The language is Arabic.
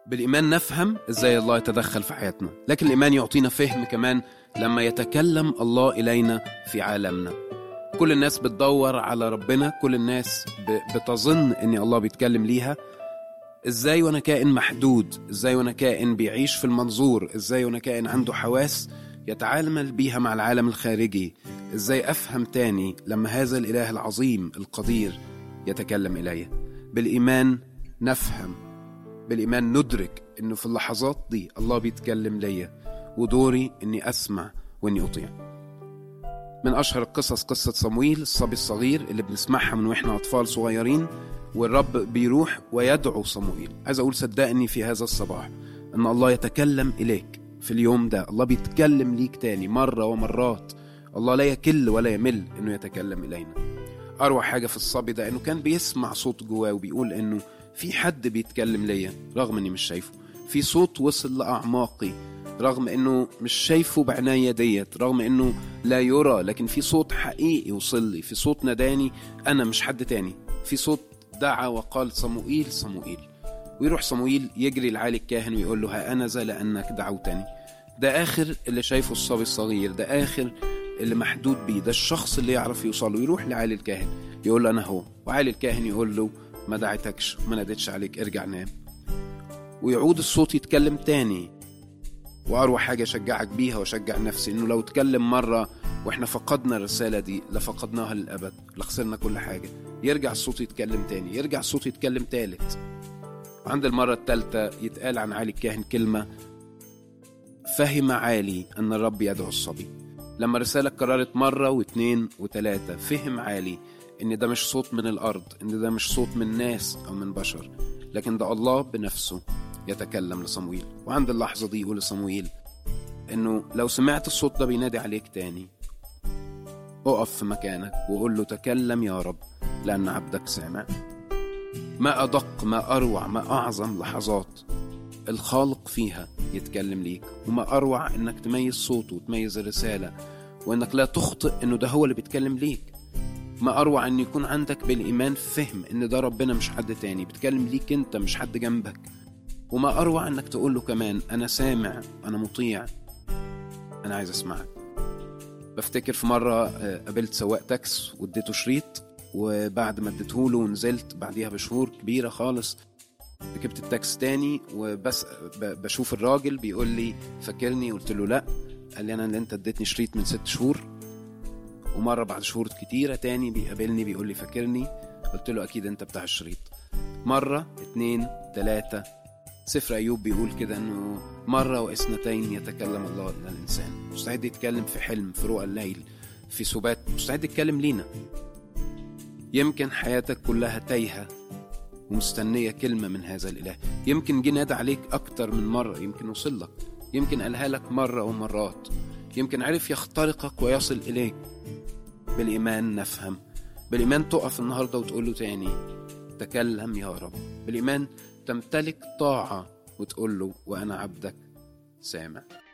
بالإيمان نفهم إزاي الله يتدخل في حياتنا، لكن الإيمان يعطينا فهم كمان لما يتكلم الله إلينا في عالمنا. كل الناس بتدور على ربنا، كل الناس بتظن إن الله بيتكلم ليها. إزاي وأنا كائن محدود، إزاي وأنا كائن بيعيش في المنظور، إزاي وأنا كائن عنده حواس يتعامل بيها مع العالم الخارجي، إزاي أفهم تاني لما هذا الإله العظيم القدير يتكلم إلي. بالإيمان نفهم، بالإيمان ندرك إنه في اللحظات دي الله بيتكلم ليا، ودوري إني أسمع وإني أطيع. من أشهر القصص قصة صمويل الصبي الصغير اللي بنسمعها من وإحنا أطفال صغيرين، والرب بيروح ويدعو صمويل. عايز أقول صدقني في هذا الصباح إن الله يتكلم إليك في اليوم ده، الله بيتكلم ليك تاني مرة ومرات. الله لا يكل ولا يمل إنه يتكلم إلينا. أروع حاجة في الصبي ده إنه كان بيسمع صوت جواه وبيقول إنه في حد بيتكلم ليا رغم إني مش شايفه، في صوت وصل لأعماقي رغم إنه مش شايفه بعناية ديت، رغم إنه لا يرى، لكن في صوت حقيقي وصل لي، في صوت ناداني أنا مش حد تاني، في صوت دعا وقال صموئيل صموئيل. ويروح صموئيل يجري لعالي الكاهن ويقول له ها أنا ذا لأنك دعوتني. ده آخر اللي شايفه الصبي الصغير، ده آخر اللي محدود بيه، ده الشخص اللي يعرف يوصله. يروح لعالي الكاهن يقول له أنا هو، وعالي الكاهن يقول له ما دعيتكش ما نادتش عليك، ارجع نام. ويعود الصوت يتكلم تاني. وأروع حاجة شجعك بيها وشجع نفسي إنه لو اتكلم مرة وإحنا فقدنا الرسالة دي لفقدناها للأبد، لخسرنا كل حاجة. يرجع الصوت يتكلم تاني، يرجع الصوت يتكلم تالت، وعند المرة التالتة يتقال عن عالي الكاهن كلمة: فهم عالي أن الرب يدعو الصبي. لما الرسالة قررت مرة واثنين وثلاثة، فهم عالي إن ده مش صوت من الأرض، إن ده مش صوت من ناس أو من بشر، لكن ده الله بنفسه يتكلم لصموئيل. وعند اللحظة دي يقول لصموئيل إنه لو سمعت الصوت ده بينادي عليك تاني، اقف في مكانك وقول له تكلم يا رب لأن عبدك سامع. ما أدق، ما أروع، ما أعظم لحظات الخالق فيها يتكلم ليك، وما أروع إنك تميز صوته وتميز الرسالة، وإنك لا تخطئ إنه ده هو اللي بيتكلم ليك. ما أروع إن يكون عندك بالإيمان فهم إن ده ربنا مش حد تاني بيتكلم ليك أنت، مش حد جنبك. وما أروع إنك تقول له كمان أنا سامع، أنا مطيع، أنا عايز أسمعك. بفتكر في مرة قابلت سواق تاكس واديته شريط، وبعد ما اديته له ونزلت بعديها بشهور كبيرة خالص ركبت التاكس تاني، وبس بشوف الراجل بيقول لي فاكرني؟ قلت له لا. قال لي أنا اللي أنت اديتني شريط من 6 شهور. ومرة بعد شهور كتيرة تاني بيقابلني بيقول لي فاكرني؟ قلت له أكيد أنت بتاع الشريط. مرة 2 3. سفر أيوب بيقول كده أنه مرة واثنتين يتكلم الله إلى الإنسان. مستعد يتكلم في حلم، في رؤى الليل، في سبات، مستعد يتكلم لينا. يمكن حياتك كلها تايهة ومستنية كلمة من هذا الإله. يمكن جه نادى عليك أكتر من مرة، يمكن وصل لك، يمكن قالها لك مرة ومرات، يمكن عرف يخترقك ويصل إليك. بالإيمان نفهم، بالإيمان تقف النهاردة وتقول له تاني تكلم يا رب. بالإيمان تمتلك طاعة وتقول له وأنا عبدك سامع.